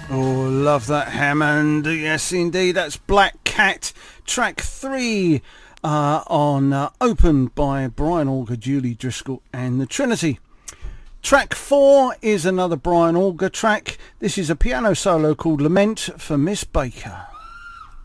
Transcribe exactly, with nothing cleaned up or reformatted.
Oh, love that Hammond. Yes, indeed. That's Black Cat, track three, uh, on uh, opened by Brian Auger, Julie Driscoll and the Trinity. Track four is another Brian Auger track. This is a piano solo called Lament for Miss Baker.